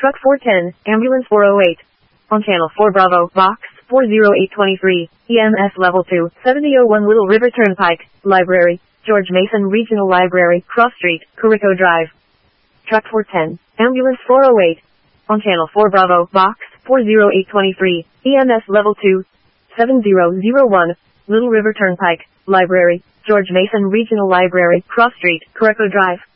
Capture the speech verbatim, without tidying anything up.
Truck four ten, Ambulance four oh eight. On Channel four Bravo, Box four oh eight two three, E M S Level two, seventy oh one Little River Turnpike, Library, George Mason Regional Library, Cross Street, Carico Drive. Truck four ten, Ambulance four oh eight. On Channel four Bravo, Box four oh eight two three, E M S Level two, seventy oh one, Little River Turnpike, Library, George Mason Regional Library, Cross Street, Carico Drive.